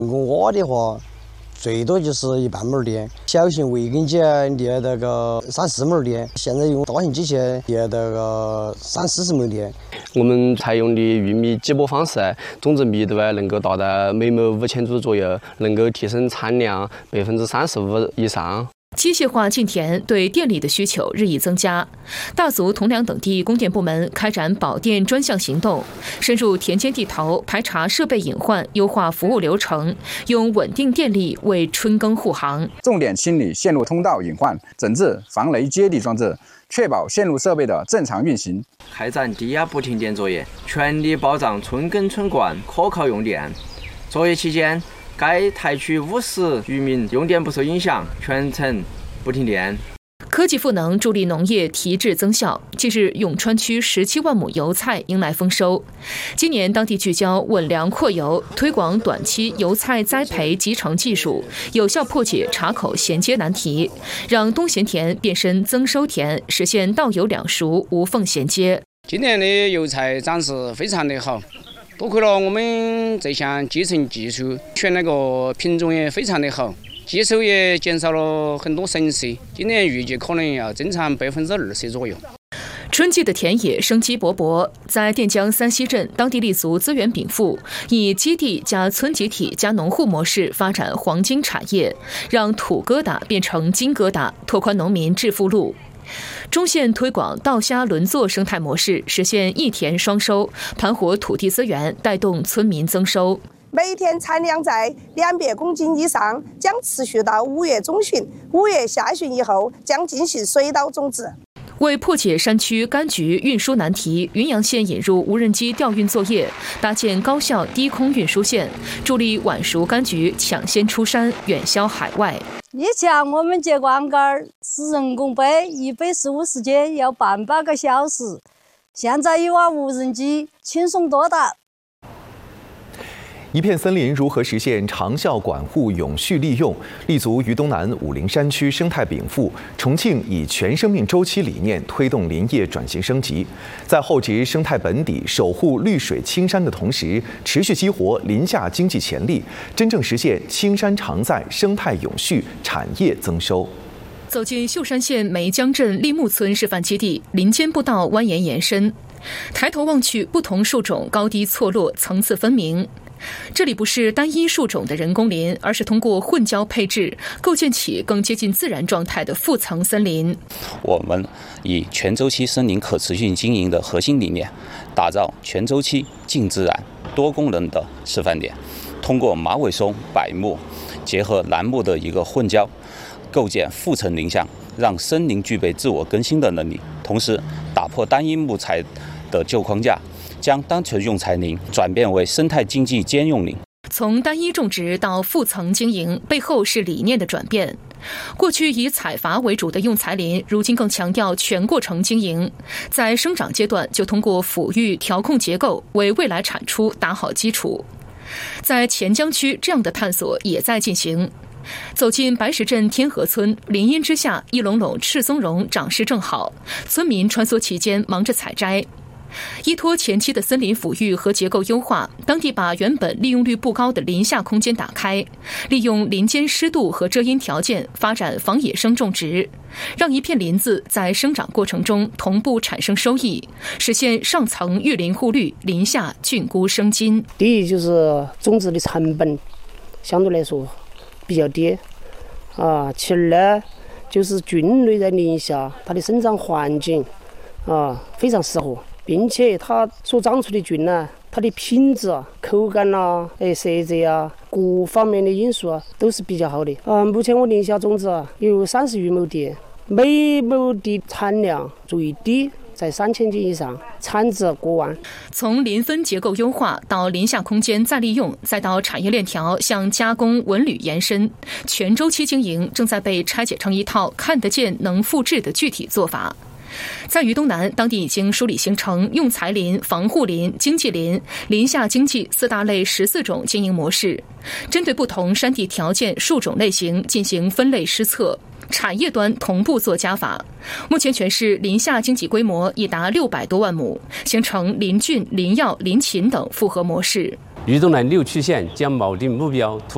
我的话，最多就是1半亩地，小型围根机列那个3-4亩地，现在用大型机器列那个30-40亩地。 我们采用的玉米秸秆方式，种植密度能够达到每亩5000株左右，能够提升产量35%以上。 机械化进田对电力的需求日益增加，大足、同良等地供电部门开展保电专项行动，深入田间地头排查设备隐患，优化服务流程，用稳定电力为春耕护航。 重点清理线路通道隐患，整治防雷接地装置，确保线路设备的正常运行。 开展低压不停电作业，全力保障春耕春灌可靠用电。作业期间，该台区50余名用电不受影响，全程不停电。 科技赋能助力农业提质增效。近日，永川区17万亩油菜迎来丰收。今年当地聚焦稳粮扩油，推广短期油菜栽培集成技术，有效破解茶口衔接难题，让冬闲田变身增收田，实现稻油两熟无缝衔接。 今年的油菜长势非常的好。多亏了我们这项集成技术，选那个品种也非常的好，积收也减少了很多损失。今年预计可能要增产20%左右。 春季的田野生机勃勃，在垫江三溪镇，当地立足资源禀赋，以基地加村集体加农户模式发展黄金产业，让土疙瘩变成金疙瘩，拓宽农民致富路。中县推广稻虾轮作生态模式，实现一田双收，盘活土地资源，带动村民增收。 每天产量在200公斤以上，将持续到5月中旬。5月下旬以后，将进行水稻种植。 为破解山区柑橘运输难题，云阳县引入无人机调运作业，搭建高效低空运输线，助力晚熟柑橘抢先出山，远销海外。 以前我们接灌杆是人工背115时间要半把个小时，现在有无人机，轻松多大。 一片森林如何实现长效管护、永续利用？立足于东南武陵山区生态禀赋，重庆以全生命周期理念推动林业转型升级，在厚植生态本底、守护绿水青山的同时，持续激活林下经济潜力，真正实现青山常在、生态永续、产业增收。 走进秀山县梅江镇立木村示范基地，林间步道蜿蜒延伸，抬头望去，不同树种高低错落，层次分明。这里不是单一树种的人工林，而是通过混交配置构建起更接近自然状态的复层森林。 我们以全周期森林可持续经营的核心理念，打造全周期近自然多功能的示范点，通过马尾松、柏木结合楠木的一个混交，构建复层林相，让森林具备自我更新的能力，同时打破单一木材的旧框架，将单纯用材林转变为生态经济兼用林。 从单一种植到复层经营，背后是理念的转变。过去以采伐为主的用材林，如今更强调全过程经营，在生长阶段就通过抚育调控结构，为未来产出打好基础。在黔江区，这样的探索也在进行。走进白石镇天河村，林荫之下，一垄垄赤松茸长势正好，村民穿梭其间，忙着采摘。依托前期的森林抚育和结构优化，当地把原本利用率不高的林下空间打开，利用林间湿度和遮阴条件发展仿野生种植，让一片林子在生长过程中同步产生收益，实现上层育林护绿，林下菌菇生金。 第一就是种植的成本相对来说比较低其二呢，就是菌类在林下它的生长环境非常适合，并且它所长出的菌呢，它的品质口感色泽各方面的因素都是比较好的。目前我林下种植有30余亩地，每亩地产量最低在3000斤以上，产值过万。 从林分结构优化到林下空间再利用，再到产业链条向加工文旅延伸，全周期经营正在被拆解成一套看得见能复制的具体做法。在于东南，当地已经梳理形成用材林、防护林、经济林、林下经济4大类14种经营模式，针对不同山地条件、树种类型进行分类施策，产业端同步做加法。目前全市林下经济规模已达600多万亩，形成林菌、林药、林禽等复合模式。 渝东南6区县将锚定目标